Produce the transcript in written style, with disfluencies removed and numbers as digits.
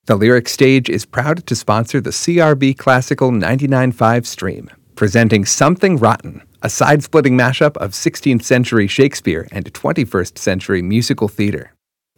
The Lyric Stage is proud to sponsor the CRB Classical 99.5 stream, presenting Something Rotten, a side-splitting mashup of 16th century Shakespeare and 21st century musical theater.